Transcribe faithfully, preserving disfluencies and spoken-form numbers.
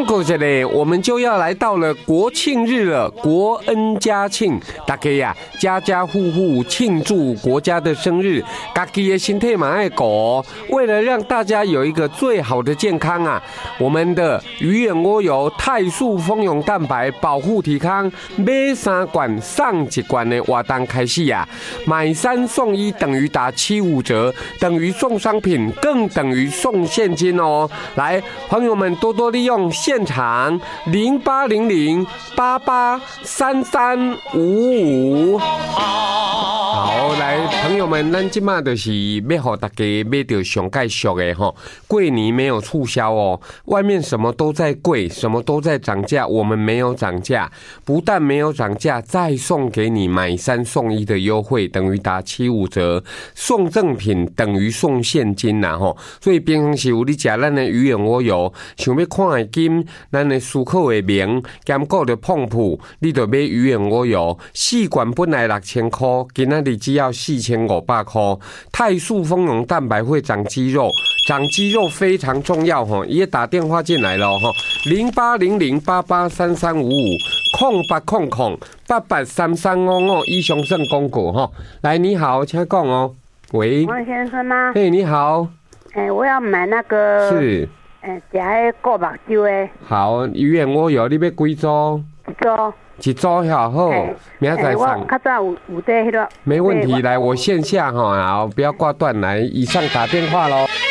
告一下，我们就要来到了国庆日了，国恩家庆，大家呀、啊，家家户户庆祝国家的生日，家己的身体嘛爱顾。为了让大家有一个最好的健康啊，我们的鱼眼蜗油肽素蜂蛹蛋白保护体康，买三罐送一罐的活动开始啊，买三送一等于打七五折，等于送商品，更等于送现金哦。来，朋友们多多利用现场零八零零八八三三五五。好，来，朋友们，咱今嘛就是要和大家买到上介俗的吼，过年没有促销哦，外面什么都在贵，什么都在涨价，我们没有涨价，不但没有涨价，再送给你买三送一的优惠，等于打七五折，送赠品等于送现金呐吼，所以平常时有你食咱的鱼眼蜗油，想要看的金，咱的思考的名，兼顾的碰埔，你就买鱼眼蜗油，四罐本来六千块，今仔日只要四千五百块。肽素蜂蛹蛋白会长肌肉，长肌肉非常重要哈，也打电话进来了哈，零八零零八八三三五五，空八空空八八三三五五，以上正公告哈。来，你好，请讲哦。喂， 王先生吗？ 嘿，你好。 哎、欸，我要买那个是， 哎、欸，食迄个目睭的。 好，鱼眼蜗油，你要几组？ 一组。 一组好好，明仔载上。 我较早有有在迄个。 没问题，来，我线下哈，好，不要挂断，来，以上打电话喽。